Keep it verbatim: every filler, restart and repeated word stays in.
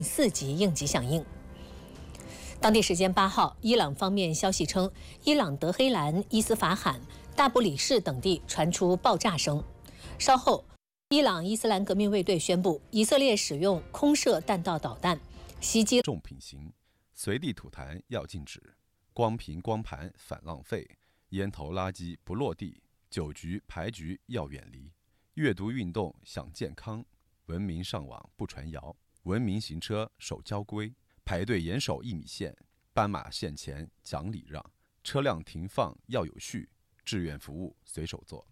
四级应急响应。当地时间八号，伊朗方面消息称，伊朗德黑兰、伊斯法罕、大不里士等地传出爆炸声。稍后，伊朗伊斯兰革命卫队宣布，以色列使用空射弹道导弹袭击重品行，随地吐痰要禁止，光瓶光盘反浪费，烟头垃圾不落地，酒局牌局要远离。阅读运动想健康，文明上网不传谣，文明行车守交规，排队严守一米线，斑马线前讲礼让，车辆停放要有序，志愿服务随手做。